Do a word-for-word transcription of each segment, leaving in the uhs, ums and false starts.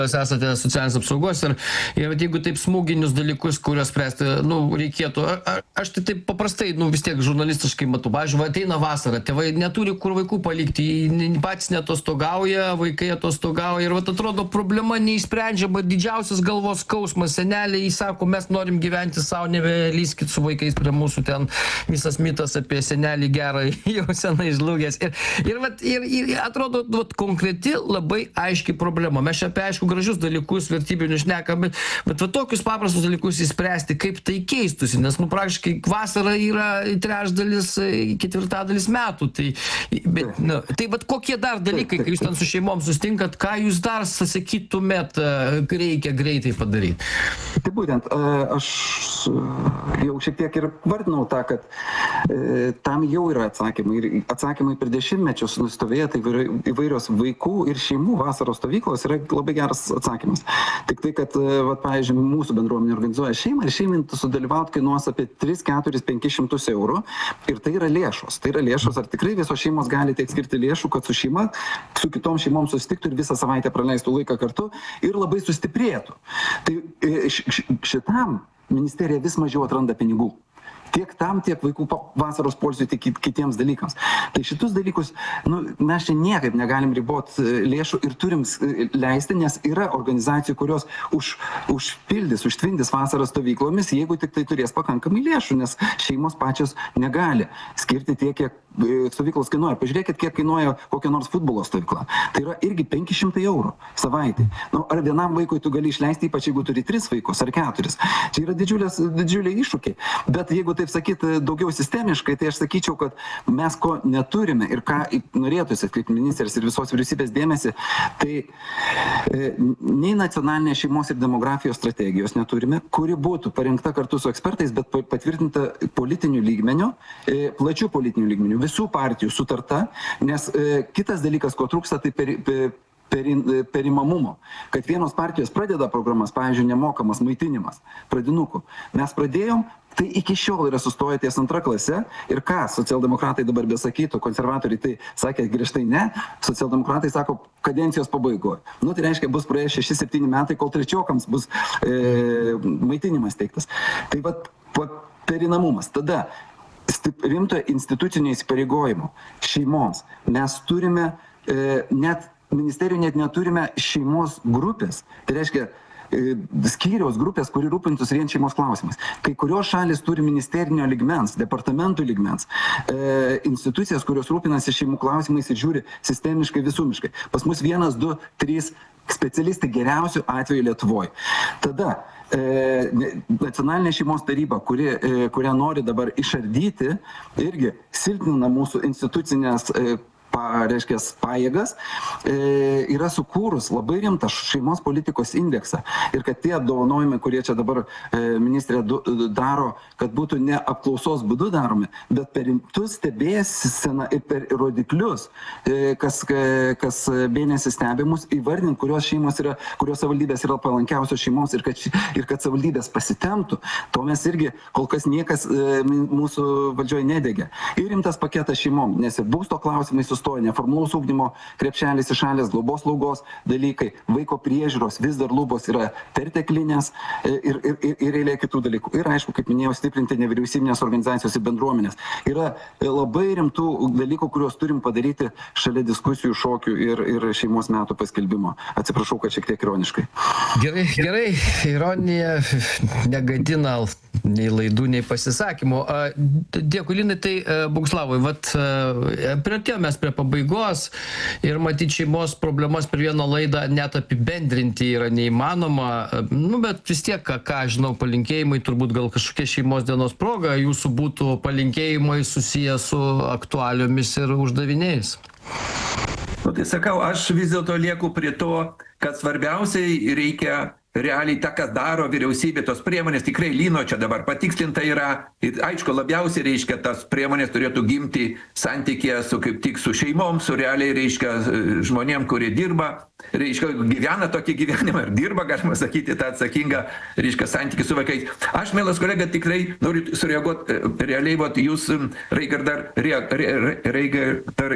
Jūs esate socialinės apsaugos ir, ir jeigu taip smūginius dalykus, kuriuos spręsti, nu, reikėtų, a, a, aš tai taip paprastai, nu, vis tiek žurnalistiškai matau, pavyzdžiui, ateina vasara, tėvai neturi kur vaikų palikti, patys netostogauja, vaikai atostogauja ir vat atrodo problema neišsprendžiama, didžiausias galvos skausmas, seneliai sako, mes norim gyventi savo, nebelyskit su vaikais prie mūsų, ten visas mitas apie senelį gerą jau senai žlugęs. Ir, ir, vat, ir, ir atrodo, vat, konkreti labai aiški problema. Mes čia apie aišku gražius dalykus, vertybinius šnekam, bet, bet va, tokius paprastus dalykus įspręsti, kaip tai keistusi, nes nu, praktiškai vasara yra trečdalis, ketvirtadalis metų. Tai, bet, nu, tai vat, kokie dar dalykai, kai jūs ten su šeimom sustinkat, ką jūs dar sakytumėt, reikia greitai padaryti? Tai būtent, aš jau šiek tiek ir vardinau tą, kad tam jau yra atsakymai. Ir atsakymai per dešimtmečius nustovėję, tai įvairios vaikų ir šeimų vasaros stovyklos yra labai geras atsakymas. Tik tai, kad, vat, pavyzdžiui, mūsų bendruomenė organizuoja šeimą ir šeimai sudalyvauti kainuos apie tris, keturis, penkis šimtus eurų ir tai yra lėšos. Tai yra lėšos, ar tikrai visos šeimos gali tiek skirti lėšų, kad su šeima, su kitom šeimom susitiktų ir visą savaitę praleistų laiką kartu ir labai sustiprėtų. Tai šitam ministerija vis mažiau atranda pinigų. Tiek tam, tiek vaikų vasaros poilsiui, tiek kitiems dalykams. Tai šitus dalykus, nu, mes čia niekaip negalim riboti lėšų ir turim leisti, nes yra organizacijų, kurios už, užpildys, užtvindys vasaros stovyklomis, jeigu tik tai turės pakankamai lėšų, nes šeimos pačios negali skirti tiek, kiek stovyklos kainuoja. Pažiūrėkit, kiek kainuoja kokia nors futbolo stovykla. Tai yra irgi penki šimtai eurų savaitė. Nu, ar vienam vaikui tu gali išleisti, ypač jeigu turi tris vaikus ar keturis. Čia yra didžiulės, didžiuliai iššūkiai. Bet jeigu taip sakyti daugiau sistemiškai, tai aš sakyčiau, kad mes ko neturime ir ką norėtųsi, kaip ministras ir visos vyriausybės dėmesį, tai e, nei nacionalinės šeimos ir demografijos strategijos neturime, kuri būtų parengta kartu su ekspertais, bet patvirtinta politinių lygmenių, e, plačių politinių lygmenių, visų partijų sutarta, nes e, kitas dalykas, ko trūksta, tai per, per perimamumo, kad vienos partijos pradeda programas, pavyzdžiui, nemokamas maitinimas pradinukų. Mes pradėjom, tai iki šiol yra sustoję ties antra klase ir ką socialdemokratai dabar besakytų, konservatoriai tai sakė griežtai ne, socialdemokratai sako kadencijos pabaigoje. Nu, tai reiškia, bus praėję šeši septyni metai, kol trečiokams bus e, maitinimas teiktas. Tai vat, perinamumas. Tada rimto institucinio įsipareigojimo šeimoms. Mes turime e, net ministerijų net neturime šeimos grupės. Tai reiškia skyriaus grupės, kuri rūpintus vien šeimos klausimais. Kai kurios šalis turi ministerinio lygmens, departamentų lygmens, e, institucijas, kurios rūpinasi šeimų klausimais ir žiūri sistemiškai, visumiškai. Pas mus vienas, du, trys specialistai geriausių atveju Lietuvoje. Tada e, nacionalinė šeimos taryba, kuri, e, kurią nori dabar išardyti, irgi silpnina mūsų institucinės e, Pa, reiškia, pajėgas, e, yra sukūrus labai rimtą šeimos politikos indeksą. Ir kad tie apdovanojimai, kurie čia dabar e, ministrė du, daro, kad būtų ne apklausos būdu daromi, bet per rimtus stebėseną ir per rodiklius, e, kas, kas mėnesį stebimus, įvardint, kurios šeimos yra, kurios savivaldybės yra palankiausios šeimoms ir kad, ir kad savivaldybės pasitemptų. To mes irgi kol kas niekas e, mūsų valdžioje nedegė. Ir rimtas paketas šeimom, nes ir būsto klausimai sustoja, neformalaus ugdymo krepšelis išalės, globos slaugos dalykai, vaiko priežiūros vis dar lubos yra perteklinės ir, ir, ir, ir eilė kitų dalykų. Ir aišku, kaip minėjau, stiprinti nevyriausybinės organizacijos ir bendruomenės. Yra labai rimtų dalykų, kuriuos turim padaryti šalia diskusijų, šokių ir, ir šeimos metų paskelbimo. Atsiprašau, kad šiek tiek ironiškai. Gerai, gerai. Ironija negadina nei laidų, nei pasisakymų. Dėkui, Linai, tai Boguslavai, vat priartėjome mes prie pabaigos ir matyt šeimos problemas per vieną laidą net apibendrinti yra neįmanoma, nu bet vis tiek, ką, ką žinau, palinkėjimai, turbūt gal kažkokia šeimos dienos proga jūsų būtų palinkėjimai susiję su aktualiomis ir uždaviniais. Nu, tai sakau, aš vis dėlto lieku prie to, kad svarbiausiai reikia realiai tą, kas daro vyriausybė, tos priemonės tikrai Lino čia dabar patikslinta yra. Ir aišku, labiausiai reiškia, tas priemonės turėtų gimti santykėje su kaip tik su šeimom, su realiai reiškia žmonėm, kurie dirba, reiškia, gyvena tokį gyvenimą ir dirba, galima sakyti, tą atsakingą, reiškia, santykį su vaikais. Aš, mielas kolega, tikrai noriu sureaguoti realiai, vat jūs, Raigardar, Raigardar,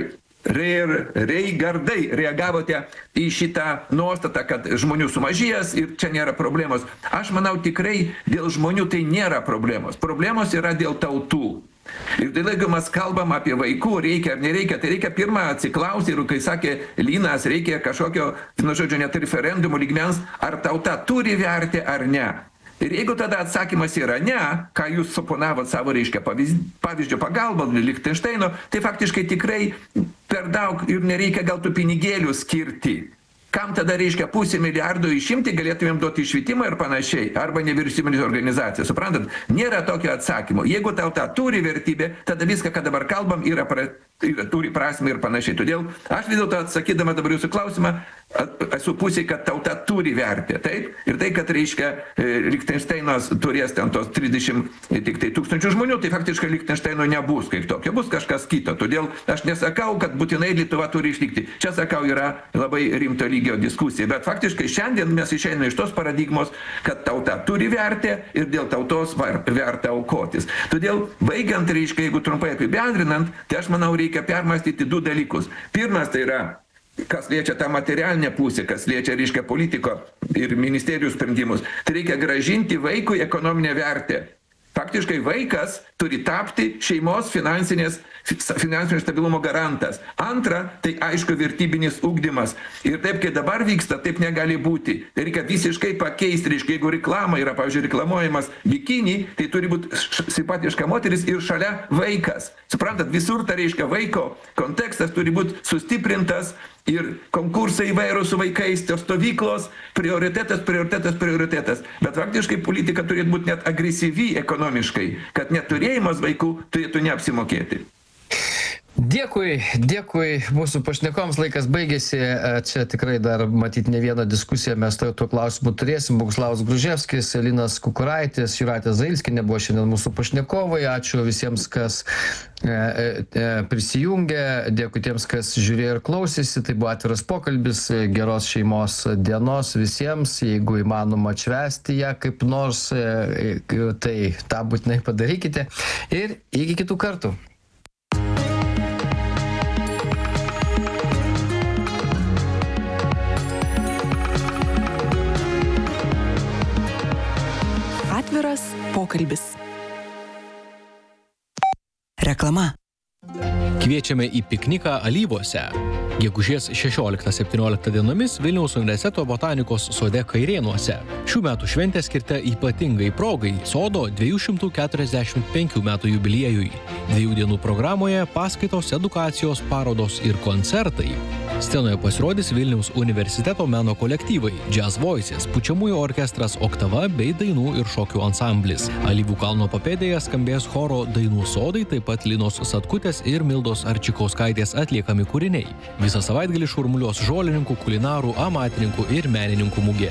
Reir, Reigardai reagavote į šitą nuostatą, kad žmonių sumažės ir čia nėra problemos. Aš manau, tikrai dėl žmonių tai nėra problemos. Problemos yra dėl tautų. Ir tai jeigu mes kalbam apie vaikų, reikia ar nereikia, tai reikia pirmą atsiklausti ir, kai sakė Linas, reikia kažkokio, nu žodžiu, net referendumo lygmens, ar tauta turi vertę ar ne. Ir jeigu tada atsakymas yra ne, ką jūs suponavot savo, reiškia, pavyzdžio pagalbą Lichtensteino, tai faktiškai tikrai per daug ir nereikia gal tų pinigėlių skirti. Kam tada reiškia pusę milijardo išimti, galėtumėm duoti švietimą ir panašiai, arba nevyriausybinės organizacijas. Suprantat, nėra tokio atsakymo. Jeigu tauta turi vertybę, tada viską, ką dabar kalbam, yra, pra, yra turi prasme ir panašiai. Todėl aš vis dėlto atsakydama dabar jūsų klausimą, esu pusėj, kad tauta turi vertę. Taip? Ir tai, kad reiškia Lichtensteinas turės ten tos trisdešimt tik tai tūkstančių žmonių, tai faktiškai Lichtensteino nebus kaip tokio, bus kažkas kito. Todėl aš nesakau, kad būtinai Lietuva turi išlikti. Čia, sakau, yra labai rimto lygio diskusija. Bet faktiškai šiandien mes išeiname iš tos paradigmos, kad tauta turi vertę ir dėl tautos verta aukotis. Todėl, baigiant, reiškia, jeigu trumpai apibendrinant, tai aš manau, reikia permastyti du dalykus. Pirmas tai yra, kas liečia tą materialinę pusę, kas liečia, reiškia, politiko ir ministerijų sprendimus, tai reikia grąžinti vaikui ekonominę vertę. Faktiškai vaikas turi tapti šeimos finansinės, finansinio stabilumo garantas. Antra, tai aišku vertybinis ugdymas. Ir taip, kai dabar vyksta, taip negali būti. Tai reikia visiškai pakeisti, reiškia, jeigu reklama yra, pavyzdžiui, reklamuojamas bikini, tai turi būti simpatiška moteris ir šalia vaikas. Suprantat, visur tai reiškia vaiko kontekstas turi būti sustiprintas ir konkursai įvairūs su vaikais, tos stovyklos, prioritetas, prioritetas, prioritetas. Bet faktiškai politika turėtų būti net agresyvi ekonomiškai, kad neturėjimas vaikų turėtų neapsimokėti. Dėkui, dėkui mūsų pašnekoms, laikas baigėsi, čia tikrai dar matyti ne vieną diskusiją mes to, to klausimų turėsim. Boguslavas Gruževskis, Linas Kukuraitis, Jūratė Zailskienė buvo šiandien mūsų pašnekovai. Ačiū visiems, kas e, e, prisijungė, dėkui tiems, kas žiūrėjo ir klausėsi. Tai buvo atviras pokalbis, geros šeimos dienos visiems, jeigu įmanoma atšvęsti ją kaip nors, e, tai tą būtinai padarykite ir iki kitų kartų. Atviras pokalbis. Reklama. Kviečiame į pikniką Alyvuose. Gegužės šešioliktą septynioliktą dienomis Vilniaus universiteto botanikos sode Kairėnuose. Šių metų šventė skirta ypatingai progai sodo dviejų šimtų keturiasdešimt penkių metų jubiliejui. Dviejų dienų programoje paskaitos, edukacijos, parodos ir koncertai. Scenoje pasirodys Vilniaus universiteto meno kolektyvai Jazz Voices, pučiamųjų orkestras Oktava bei dainų ir šokių ansamblis. Alyvų kalno papėdėje skambės choro Dainų sodai, taip pat Linos Satkutės ir Mildos Arčikauskaitės atliekami kūriniai. Visą savaitgalį šurmuliuos žolininkų, kulinarų, amatininkų ir menininkų mugė.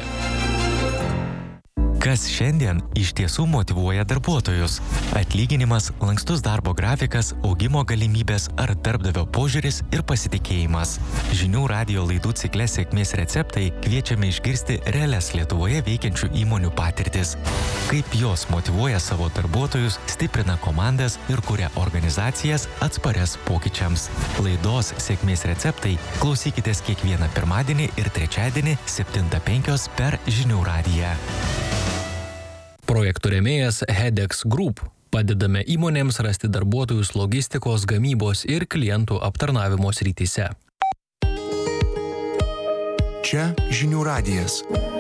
Kas šiandien iš tiesų motyvuoja darbuotojus? Atlyginimas, lankstus darbo grafikas, augimo galimybės ar darbdavio požiūris ir pasitikėjimas. Žinių radijo laidų cikle Sėkmės receptai kviečiame išgirsti realias Lietuvoje veikiančių įmonių patirtis. Kaip jos motyvuoja savo darbuotojus, stiprina komandas ir kuria organizacijas atsparias pokyčiams. Laidos Sėkmės receptai klausykitės kiekvieną pirmadienį ir trečiadienį septintą penkios per Žinių radiją. Projektų rėmėjas Hedex Group. Padedame įmonėms rasti darbuotojus logistikos, gamybos ir klientų aptarnavimo srityse. Čia Žinių radijas.